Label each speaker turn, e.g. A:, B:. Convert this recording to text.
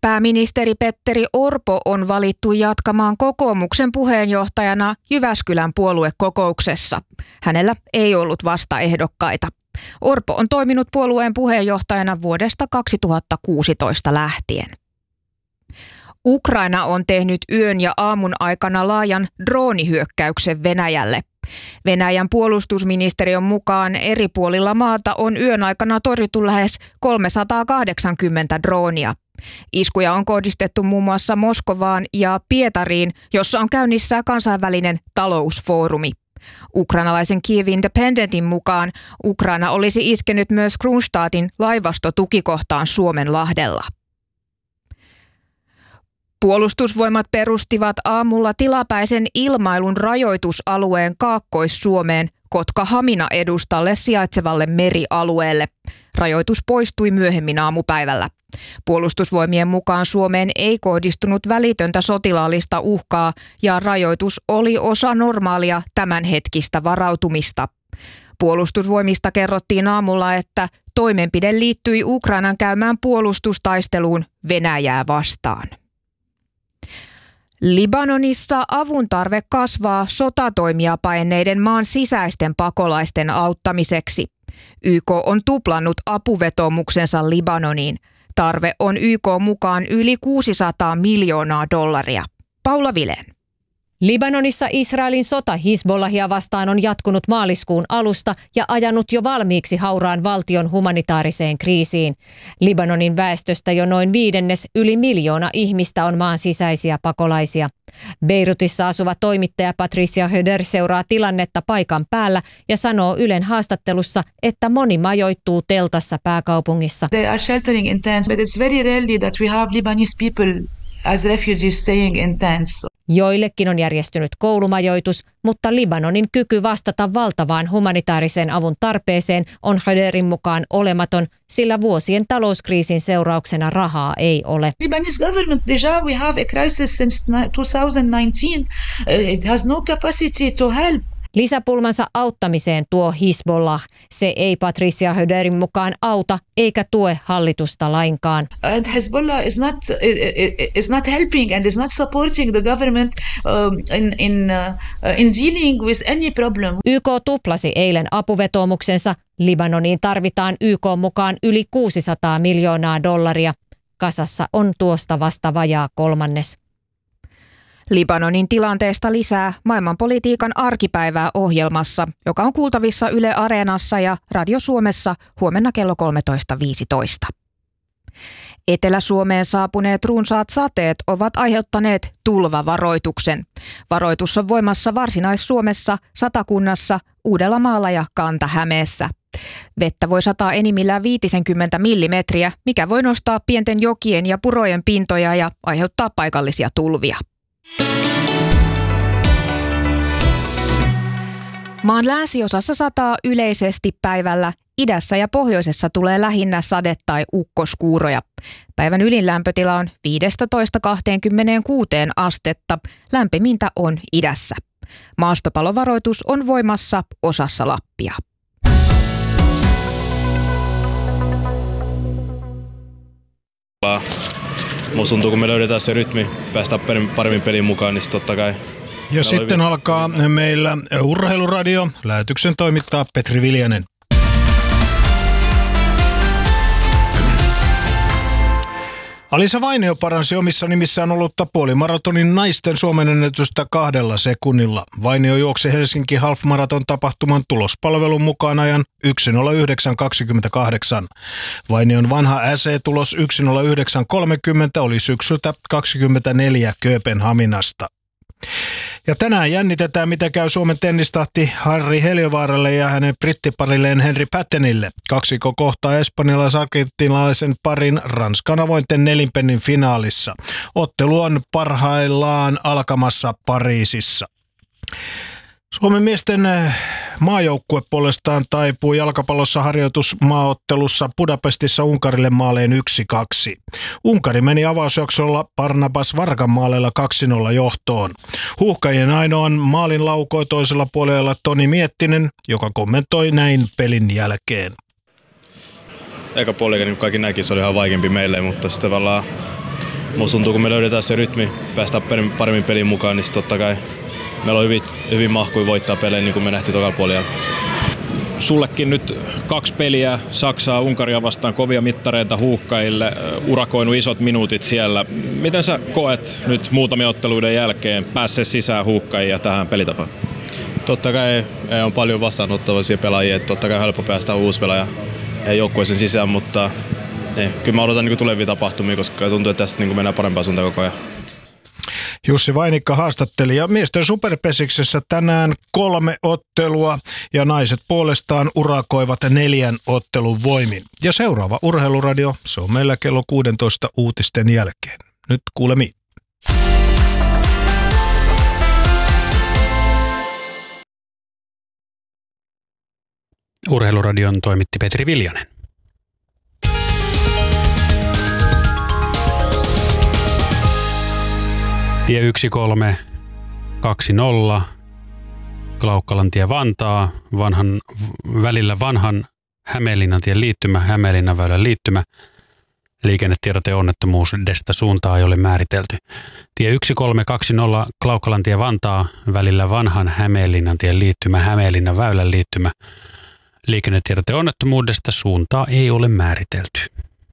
A: Pääministeri Petteri Orpo on valittu jatkamaan kokoomuksen puheenjohtajana Jyväskylän puoluekokouksessa. Hänellä ei ollut vastaehdokkaita. Orpo on toiminut puolueen puheenjohtajana vuodesta 2016 lähtien. Ukraina on tehnyt yön ja aamun aikana laajan droonihyökkäyksen Venäjälle. Venäjän puolustusministeriön mukaan eri puolilla maata on yön aikana torjuttu lähes 380 droonia. Iskuja on kohdistettu muun muassa Moskovaan ja Pietariin, jossa on käynnissä kansainvälinen talousfoorumi. Ukrainalaisen Kyiv Independentin mukaan Ukraina olisi iskenyt myös Kronstadtin laivastotukikohtaan Suomenlahdella. Puolustusvoimat perustivat aamulla tilapäisen ilmailun rajoitusalueen Kaakkois-Suomeen Kotka-Hamina-edustalle sijaitsevalle merialueelle. Rajoitus poistui myöhemmin aamupäivällä. Puolustusvoimien mukaan Suomeen ei kohdistunut välitöntä sotilaallista uhkaa ja rajoitus oli osa normaalia tämänhetkistä varautumista. Puolustusvoimista kerrottiin aamulla, että toimenpide liittyi Ukrainan käymään puolustustaisteluun Venäjää vastaan. Libanonissa avun tarve kasvaa sotatoimia paenneiden maan sisäisten pakolaisten auttamiseksi. YK on tuplannut apuvetomuksensa Libanoniin. Tarve on YK mukaan yli $600 miljoonaa. Paula Vilén.
B: Libanonissa Israelin sota Hizbollahia vastaan on jatkunut maaliskuun alusta ja ajanut jo valmiiksi hauraan valtion humanitaariseen kriisiin. Libanonin väestöstä jo noin 1/5, yli 1 miljoona ihmistä on maan sisäisiä pakolaisia. Beirutissa asuva toimittaja Patricia Höder seuraa tilannetta paikan päällä ja sanoo Ylen haastattelussa, että moni majoittuu teltassa pääkaupungissa.
C: They are sheltering in tents, but it's very rarely that we have Lebanese people as refugees staying in tents.
B: Joillekin on järjestynyt koulumajoitus, mutta Libanonin kyky vastata valtavaan humanitaariseen avun tarpeeseen on Höderin mukaan olematon, sillä vuosien talouskriisin seurauksena rahaa ei ole.
C: Lebanese government, deja we have a crisis since 2019. It has no capacity to help.
B: Lisäpulmansa auttamiseen tuo Hizbollah. Se ei Patricia Höderin mukaan auta eikä tue hallitusta lainkaan.
C: And Hezbollah is not helping and is not supporting the government in dealing with any problem.
B: YK tuplasi eilen apuvetomuksensa. Libanoniin tarvitaan YK mukaan yli $600 miljoonaa. Kasassa on tuosta vasta vajaa kolmannes.
A: Libanonin tilanteesta lisää maailmanpolitiikan arkipäivää ohjelmassa, joka on kuultavissa Yle Areenassa ja Radio Suomessa huomenna kello 13.15. Etelä-Suomeen saapuneet runsaat sateet ovat aiheuttaneet tulvavaroituksen. Varoitus on voimassa Varsinais-Suomessa, Satakunnassa, Uudellamaalla ja Kanta-Hämeessä. Vettä voi sataa enimmillään 50 millimetriä, mikä voi nostaa pienten jokien ja purojen pintoja ja aiheuttaa paikallisia tulvia. Maan länsiosassa sataa yleisesti päivällä, idässä ja pohjoisessa tulee lähinnä sade- tai ukkoskuuroja. Päivän ylin lämpötila on 15–26 astetta, lämpimintä on idässä. Maastopalovaroitus on voimassa osassa Lappia.
D: Musta tuntuu, kun me löydetään se rytmi, päästään paremmin pelin mukaan, niin totta kai.
E: Ja sitten alkaa meillä Urheiluradio. Lähetyksen toimittaa Petri Viljanen. Alisa Vainio paransi omissa nimissään ollutta puolimaratonin naisten Suomen ennätystä 2 sekunnilla. Vainio juoksi Helsinki Half-maraton tapahtuman tulospalvelun mukaan ajan 1:09.28. Vainion vanha SE-tulos 1:09.30 oli syksyltä 24 Kööpenhaminasta. Ja tänään jännitetään, mitä käy Suomen tennistahti Harri Heliövaaralle ja hänen brittiparilleen Henri Pattenille. Kaksikko kohtaa espanjalais-argentinalaisen parin Ranskan avointen nelinpennin finaalissa. Ottelu on parhaillaan alkamassa Pariisissa. Suomen miesten maajoukkue puolestaan taipuu jalkapallossa harjoitusmaaottelussa Budapestissa Unkarille maaleen 1-2. Unkari meni avausjaksolla Barnabas Vargan maaleilla 2-0 johtoon. Huuhkajien ainoan maalin laukoi toisella puolella Toni Miettinen, joka kommentoi näin pelin jälkeen.
D: Eka puoli, niin kaikki näki, se oli ihan vaikeampi meille, mutta sitten tavallaan musta tuntuu, kun me löydetään se rytmi, päästään paremmin peliin mukaan, niin totta kai meillä on hyvin mahkui voittaa pelejä, niin kuin me nähtiin tokalla puolella.
F: Sullekin nyt 2 peliä Saksaa, Unkaria vastaan, kovia mittareita huuhkajille, urakoinut isot minuutit siellä. Miten sä koet nyt muutamia otteluiden jälkeen pääsee sisään huuhkajia tähän pelitapaan?
D: Totta kai on paljon vastaanottavaisia pelaajia, että totta kai helppo päästä uusi pelaaja joukkueeseen sisään, mutta kyllä mä odotan tulevia tapahtumia, koska tuntuu, että tästä mennään parempaan suuntaan koko ajan.
E: Jussi Vainikka haastatteli ja miesten superpesiksessä tänään 3 ottelua ja naiset puolestaan urakoivat 4 ottelun voimin. Ja seuraava Urheiluradio, se on meillä kello 16 uutisten jälkeen. Nyt kuulemiin.
G: Urheiluradion toimitti Petri Viljanen. Tie 1320, Klaukkalantie Vantaa, välillä vanhan Hämeenlinnantien liittymä, Hämeenlinnan väylän liittymä. Liikennetiedote onnettomuudesta suuntaa ei ole määritelty. Tie 1320, Klaukkalantie Vantaa, välillä vanhan Hämeenlinnantien liittymä, Hämeenlinnan väylän liittymä. Liikennetiedote onnettomuudesta suuntaa ei ole määritelty.